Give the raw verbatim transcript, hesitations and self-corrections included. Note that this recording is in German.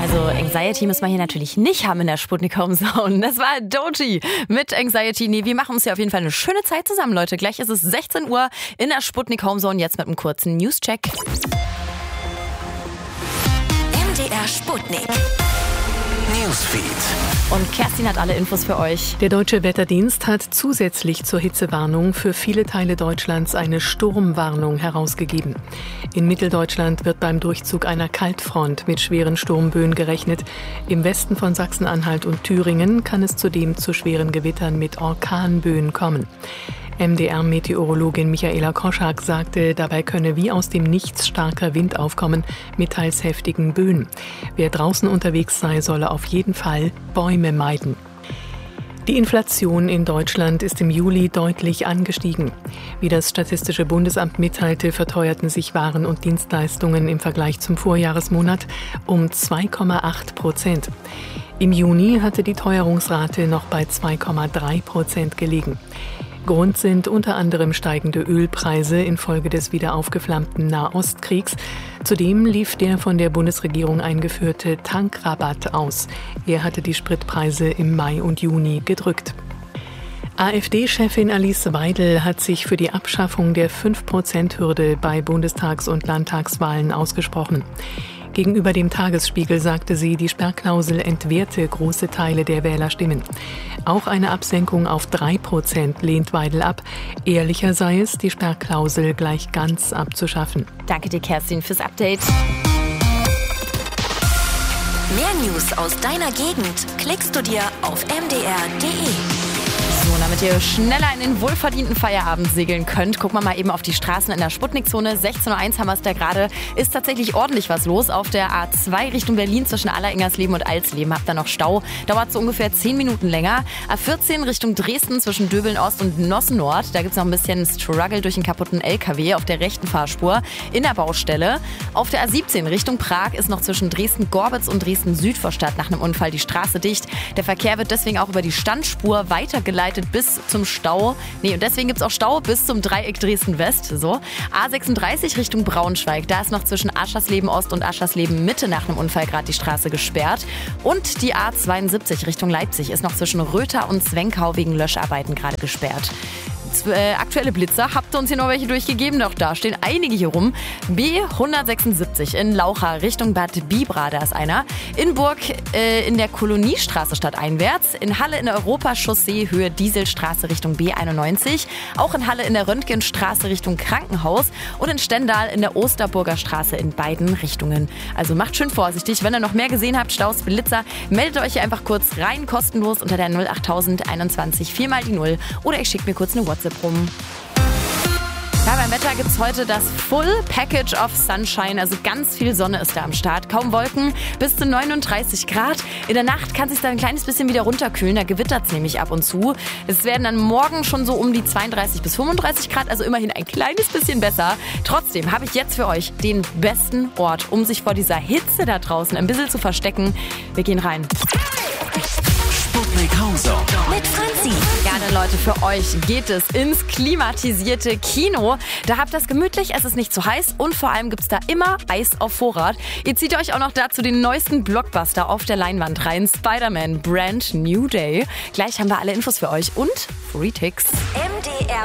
Also Anxiety müssen wir hier natürlich nicht haben in der Sputnik Homezone. Das war Doji mit Anxiety. Nee, wir machen uns ja auf jeden Fall eine schöne Zeit zusammen, Leute. Gleich ist es sechzehn Uhr in der Sputnik Homezone. Jetzt mit einem kurzen Newscheck. M D R Sputnik Newsfeed. Und Kerstin hat alle Infos für euch. Der Deutsche Wetterdienst hat zusätzlich zur Hitzewarnung für viele Teile Deutschlands eine Sturmwarnung herausgegeben. In Mitteldeutschland wird beim Durchzug einer Kaltfront mit schweren Sturmböen gerechnet. Im Westen von Sachsen-Anhalt und Thüringen kann es zudem zu schweren Gewittern mit Orkanböen kommen. M D R-Meteorologin Michaela Koschak sagte, dabei könne wie aus dem Nichts starker Wind aufkommen mit teils heftigen Böen. Wer draußen unterwegs sei, solle auf jeden Fall Bäume meiden. Die Inflation in Deutschland ist im Juli deutlich angestiegen. Wie das Statistische Bundesamt mitteilte, verteuerten sich Waren und Dienstleistungen im Vergleich zum Vorjahresmonat um zwei Komma acht Prozent. Im Juni hatte die Teuerungsrate noch bei zwei Komma drei Prozent gelegen. Grund sind unter anderem steigende Ölpreise infolge des wieder aufgeflammten Nahostkriegs. Zudem lief der von der Bundesregierung eingeführte Tankrabatt aus. Er hatte die Spritpreise im Mai und Juni gedrückt. AfD-Chefin Alice Weidel hat sich für die Abschaffung der fünf Prozent Hürde bei Bundestags- und Landtagswahlen ausgesprochen. Gegenüber dem Tagesspiegel sagte sie, die Sperrklausel entwerte große Teile der Wählerstimmen. Auch eine Absenkung auf drei Prozent lehnt Weidel ab. Ehrlicher sei es, die Sperrklausel gleich ganz abzuschaffen. Danke dir, Kerstin, fürs Update. Mehr News aus deiner Gegend klickst du dir auf m d r punkt d e. So, damit ihr schneller in den wohlverdienten Feierabend segeln könnt, gucken wir mal eben auf die Straßen in der Sputnik-Zone. sechzehn Uhr eins haben wir es da gerade. Ist tatsächlich ordentlich was los. Auf der A zwei Richtung Berlin zwischen Alleringsersleben und Alsleben habt ihr noch Stau. Dauert so ungefähr zehn Minuten länger. A vierzehn Richtung Dresden zwischen Döbeln Ost und Nossen Nord. Da gibt es noch ein bisschen Struggle durch einen kaputten L K W auf der rechten Fahrspur in der Baustelle. Auf der A siebzehn Richtung Prag ist noch zwischen Dresden-Gorbitz und Dresden-Südvorstadt nach einem Unfall die Straße dicht. Der Verkehr wird deswegen auch über die Standspur weitergeleitet bis zum Stau. Nee, und deswegen gibt es auch Stau bis zum Dreieck Dresden-West. So. A sechsunddreißig Richtung Braunschweig. Da ist noch zwischen Aschersleben Ost und Aschersleben Mitte nach einem Unfall gerade die Straße gesperrt. Und die A zweiundsiebzig Richtung Leipzig ist noch zwischen Röther und Zwenkau wegen Löscharbeiten gerade gesperrt. Äh, aktuelle Blitzer, habt ihr uns hier noch welche durchgegeben? Doch, da stehen einige hier rum. B hundertsechsundsiebzig in Laucha Richtung Bad Bibra, da ist einer. In Burg äh, in der Koloniestraße stadteinwärts. In Halle in der Europachaussee Höhe Dieselstraße Richtung B einundneunzig. Auch in Halle in der Röntgenstraße Richtung Krankenhaus. Und in Stendal in der Osterburger Straße in beiden Richtungen. Also macht schön vorsichtig. Wenn ihr noch mehr gesehen habt, Staus, Blitzer, meldet euch hier einfach kurz rein, kostenlos unter der null acht null null einundzwanzig vier mal die null. Oder ich schicke mir kurz eine WhatsApp rum. Ja, beim Wetter gibt es heute das Full Package of Sunshine, also ganz viel Sonne ist da am Start. Kaum Wolken, bis zu neununddreißig Grad. In der Nacht kann es sich dann ein kleines bisschen wieder runterkühlen, da gewittert es nämlich ab und zu. Es werden dann morgen schon so um die zweiunddreißig bis fünfunddreißig Grad, also immerhin ein kleines bisschen besser. Trotzdem habe ich jetzt für euch den besten Ort, um sich vor dieser Hitze da draußen ein bisschen zu verstecken. Wir gehen rein. Sputnik Homezone mit Franzi. Ja, dann Leute, für euch geht es ins klimatisierte Kino. Da habt ihr es gemütlich, es ist nicht zu heiß und vor allem gibt es da immer Eis auf Vorrat. Ihr zieht euch auch noch dazu den neuesten Blockbuster auf der Leinwand rein. Spider-Man Brand New Day. Gleich haben wir alle Infos für euch und Free Ticks. M D R